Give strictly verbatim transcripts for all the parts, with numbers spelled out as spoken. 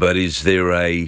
but is there a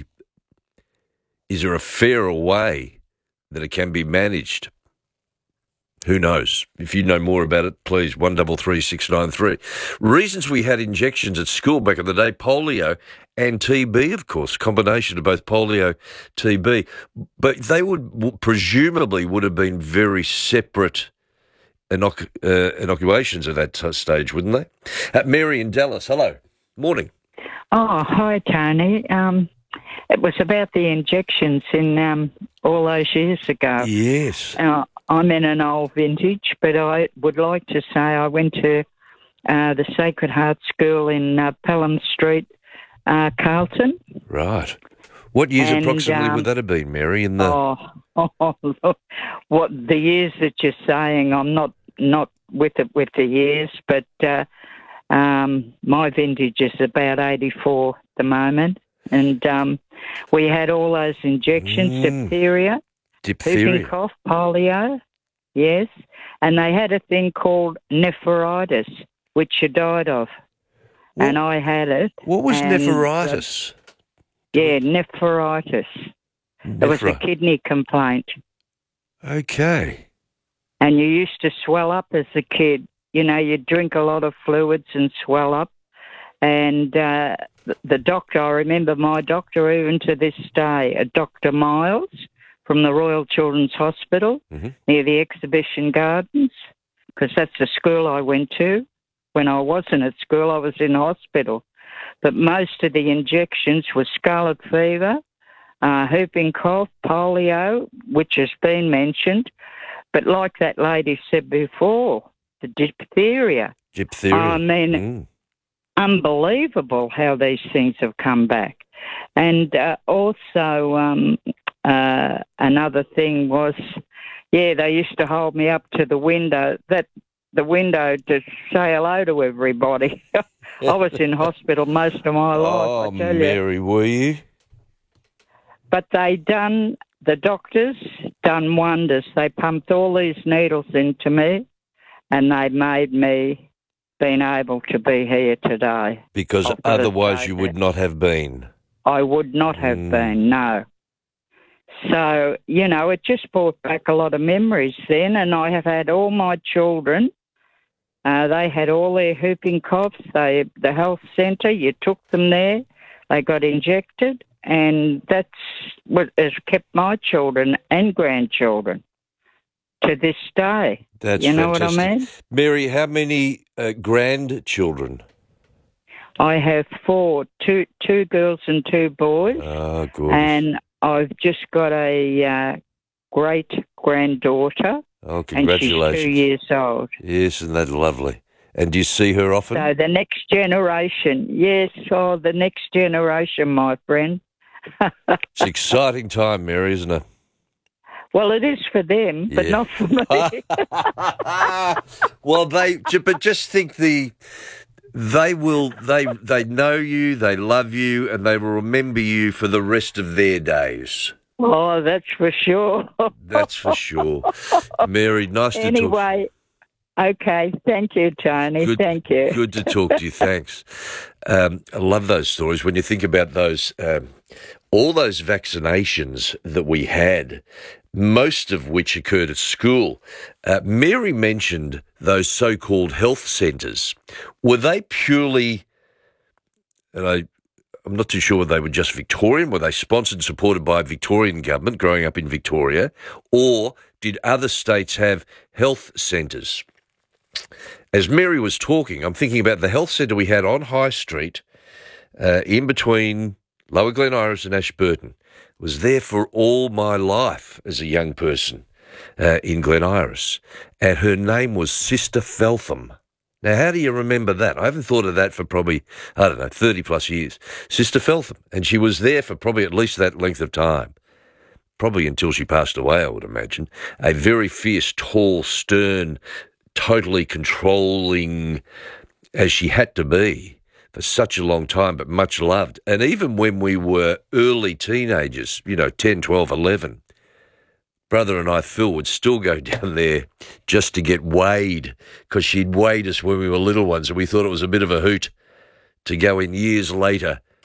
is there a fairer way that it can be managed? Who knows? If you know more about it, please, one double three six nine three. Reasons we had injections at school back in the day, polio and T B, of course, combination of both polio, T B. But they would presumably would have been very separate inoc- uh, inoculations at that t- stage, wouldn't they? Uh, Mary in Dallas, hello. Morning. Oh, hi, Tony. Um, it was about the injections in um, all those years ago. Yes. Uh, I'm in an old vintage, but I would like to say I went to uh, the Sacred Heart School in uh, Pelham Street, uh, Carlton. Right. What years And, approximately um, would that have been, Mary? In the Oh, oh, look, what the years that you're saying, I'm not not with it with the years, but uh, um, my vintage is about eighty-four at the moment, and um, we had all those injections, Mm. diphtheria. diphtheria. Whooping cough, polio, yes. And they had a thing called nephritis, which you died of. What- And I had it. What was and, uh, nephritis? yeah, nephritis. It was a Nephri- kidney complaint. Okay. And you used to swell up as a kid. You know, you'd drink a lot of fluids and swell up. And uh, the- the doctor, I remember my doctor even to this day, a Doctor Miles, from the Royal Children's Hospital Mhm. near the Exhibition Gardens, because that's the school I went to. When I wasn't at school, I was in hospital. But most of the injections were scarlet fever, uh, whooping cough, polio, which has been mentioned. But like that lady said before, the diphtheria. Diphtheria. I mean, Mm. unbelievable how these things have come back. And uh, also, um, uh, another thing was, yeah, they used to hold me up to the window, that the window to say hello to everybody. I was in hospital most of my life, Oh, I tell you. Mary, were you? But they done, the doctors done wonders. They pumped all these needles into me, and they made me been able to be here today. Because I've got to otherwise say you that. would not have been. I would not have Mm. been, no. So, you know, it just brought back a lot of memories then, and I have had all my children. Uh, they had all their whooping coughs. They, the health centre, you took them there. They got injected, and that's what has kept my children and grandchildren to this day. That's You know fantastic. what I mean? Mary, how many uh, grandchildren? I have four, two, two girls and two boys. Oh, good. And I've just got a uh, great granddaughter, Oh, and congratulations. she's two years old. Yes, and that's lovely. And do you see her often? So the next generation, yes, oh, the next generation, my friend. It's an exciting time, Mary, isn't it? Well, it is for them, but Yeah. not for me. Well, they, ju- but just think the, they will, they, they know you, they love you, and they will remember you for the rest of their days. Oh, that's for sure. That's for sure. Mary, nice to talk. Anyway, okay, thank you, Tony. Good, Thank you. Good to talk to you. Thanks. Um, I love those stories. When you think about those, um, all those vaccinations that we had, most of which occurred at school. Uh, Mary mentioned those so-called health centres. Were they purely, and I, I'm not too sure whether they were just Victorian, were they sponsored and supported by a Victorian government growing up in Victoria, or did other states have health centres? As Mary was talking, I'm thinking about the health centre we had on High Street, uh, in between Lower Glen Iris and Ashburton. Was there for all my life as a young person uh, in Glen Iris. And her name was Sister Feltham. Now, how do you remember that? I haven't thought of that for probably, I don't know, thirty plus years. Sister Feltham. And she was there for probably at least that length of time. Probably until she passed away, I would imagine. A very fierce, tall, stern, totally controlling, as she had to be for such a long time, but much loved. And even when we were early teenagers, you know, ten, twelve, eleven, brother and I, Phil, would still go down there just to get weighed, because she'd weighed us when we were little ones, and we thought it was a bit of a hoot to go in years later